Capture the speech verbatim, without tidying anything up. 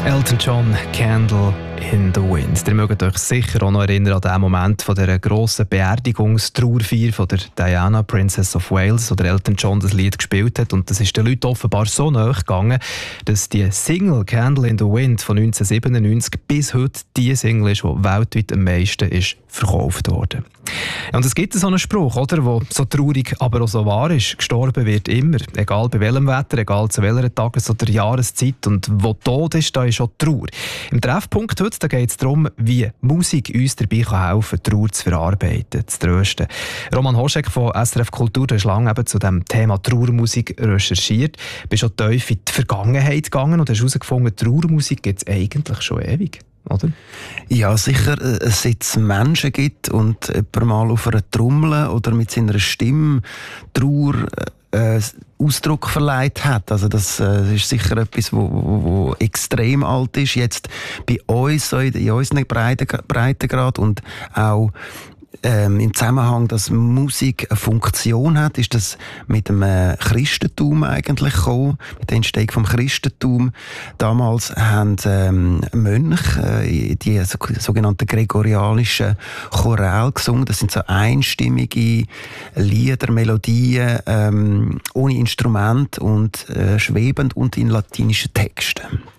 Elton John, Candle in the Wind. Ihr mögt euch sicher auch noch erinnern an den Moment von der grossen Beerdigungstrauerfeier von der Diana, Princess of Wales, wo der Elton John das Lied gespielt hat. Und das ist den Leuten offenbar so nahe gegangen, dass die Single Candle in the Wind von neunzehnhundertsiebenundneunzig bis heute die Single ist, die weltweit am meisten ist verkauft wurde. Und es gibt so einen Spruch, oder, der so traurig, aber auch so wahr ist. Gestorben wird immer, egal bei welchem Wetter, egal zu welcher Tages- oder Jahreszeit. Und wo Tod ist, da ist auch Trauer. Im Treffpunkt heute da geht es darum, wie Musik uns dabei helfen kann, Trauer zu verarbeiten, zu trösten. Roman Hoschek von S R F Kultur, du hast lange eben zu dem Thema Trauermusik recherchiert. Du bist schon tief in die Vergangenheit gegangen und hast herausgefunden, Trauermusik gibt es eigentlich schon ewig. Oder? Ja, sicher, seit es Menschen gibt und jemand mal auf einer Trommel oder mit seiner Stimme Trauer äh, Ausdruck verleiht hat. Also das äh, ist sicher etwas, wo, wo, wo extrem alt ist. Jetzt bei uns, so in, in unseren Breitengrad und auch Ähm, im Zusammenhang, dass Musik eine Funktion hat, ist das mit dem äh, Christentum eigentlich gekommen, mit der Entstehung vom Christentum. Damals haben ähm, Mönche äh, die so, sogenannten gregorianischen Choräle gesungen. Das sind so einstimmige Lieder, Melodien ähm, ohne Instrument und äh, schwebend und in latinischen Texten.